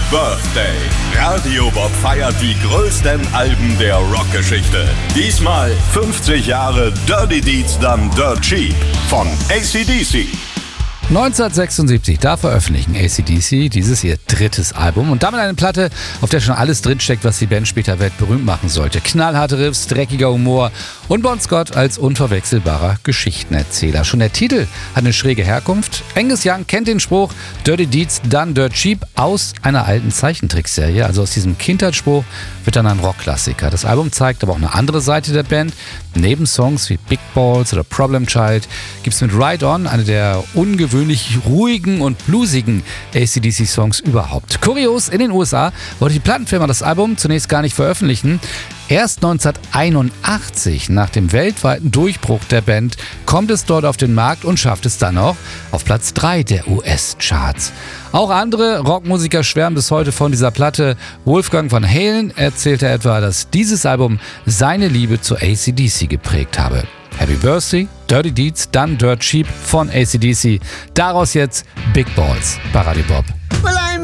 Birthday. Radio Bob feiert die größten Alben der Rockgeschichte. Diesmal 50 Jahre Dirty Deeds Done Dirt Cheap von AC/DC. 1976, da veröffentlichen AC/DC dieses ihr drittes Album und damit eine Platte, auf der schon alles drinsteckt, was die Band später weltberühmt machen sollte. Knallharte Riffs, dreckiger Humor und Bon Scott als unverwechselbarer Geschichtenerzähler. Schon der Titel hat eine schräge Herkunft. Angus Young kennt den Spruch Dirty Deeds Done Dirt Cheap aus einer alten Zeichentrickserie. Also aus diesem Kindheitsspruch wird dann ein Rockklassiker. Das Album zeigt aber auch eine andere Seite der Band. Neben Songs wie Big Balls oder Problem Child gibt es mit Ride On eine der ungewöhnlich ruhigen und bluesigen AC/DC-Songs überhaupt. Kurios, in den USA wollte die Plattenfirma das Album zunächst gar nicht veröffentlichen. Erst 1981, nach dem weltweiten Durchbruch der Band, kommt es dort auf den Markt und schafft es dann auch auf Platz 3 der US-Charts. Auch andere Rockmusiker schwärmen bis heute von dieser Platte. Wolfgang Van Halen erzählte etwa, dass dieses Album seine Liebe zu AC/DC geprägt habe. Happy Birthday, Dirty Deeds Done Dirt Cheap von AC/DC. Daraus jetzt Big Balls bei Radio Bob.